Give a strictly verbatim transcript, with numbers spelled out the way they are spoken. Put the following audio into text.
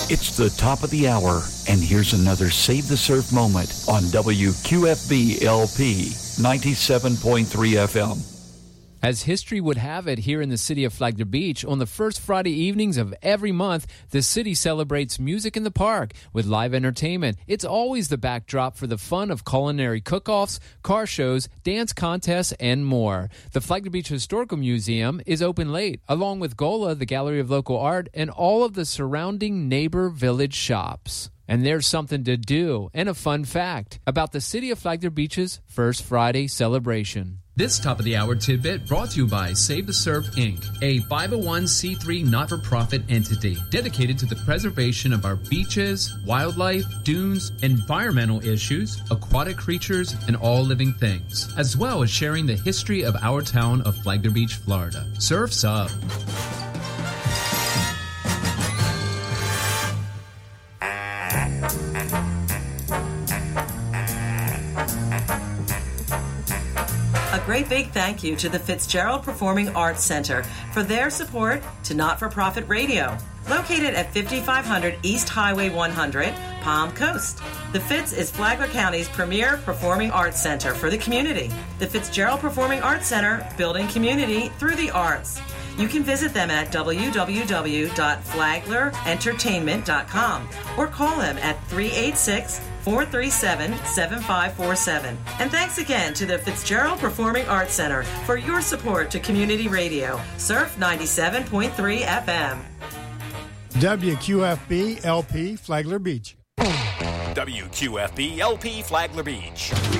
It's the top of the hour, and here's another Save the Surf moment on W Q F B L P ninety-seven point three F M. As history would have it, here in the city of Flagler Beach, on the first Friday evenings of every month, the city celebrates Music in the Park with live entertainment. It's always the backdrop for the fun of culinary cook-offs, car shows, dance contests, and more. The Flagler Beach Historical Museum is open late, along with GOLA, the Gallery of Local Art, and all of the surrounding neighbor village shops. And there's something to do and a fun fact about the city of Flagler Beach's First Friday celebration. This top-of-the-hour tidbit brought to you by Save the Surf, Incorporated, a five oh one c three not-for-profit entity dedicated to the preservation of our beaches, wildlife, dunes, environmental issues, aquatic creatures, and all living things, as well as sharing the history of our town of Flagler Beach, Florida. Surf's up! A great big thank you to the Fitzgerald Performing Arts Center for their support to Not-for-Profit Radio, located at fifty-five hundred East Highway one hundred, Palm Coast. The Fitz is Flagler County's premier performing arts center for the community. The Fitzgerald Performing Arts Center, building community through the arts. You can visit them at w w w dot flagler entertainment dot com or call them at three eight six, four three seven, seven five four seven. And thanks again to the Fitzgerald Performing Arts Center for your support to community radio. Surf ninety-seven point three F M. W Q F B L P Flagler Beach. W Q F B L P Flagler Beach.